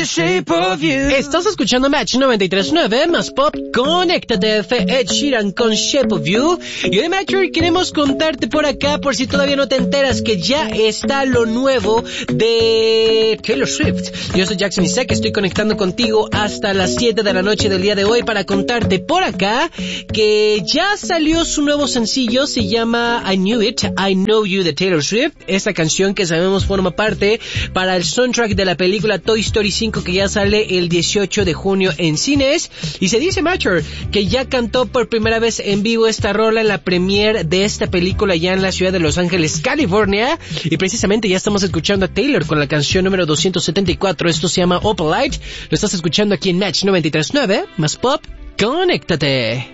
the shape of you. Estás escuchando Match 93.9 más Pop. Conéctate, Ed Sheeran con Shape of You. Y hoy, Matcher, queremos contarte por acá, por si todavía no te enteras, que ya está lo nuevo de Taylor Swift. Yo soy Jackson Isaac, estoy conectando contigo hasta las 7 de la noche del día de hoy para contarte por acá que ya salió su nuevo sencillo. Se llama I Knew It, I Know You de Taylor Swift. Esta canción que sabemos forma parte para el soundtrack de la película Toy Story 5, que ya sale el 18 de junio en cines. Y se dice, Matcher, que ya cantó por primera vez en vivo esta rola en la premiere de esta película ya en la ciudad de Los Ángeles, California. Y precisamente ya estamos escuchando a Taylor con la canción número 274. Esto se llama Opalite. Lo estás escuchando aquí en Match 93.9 más Pop. Conéctate.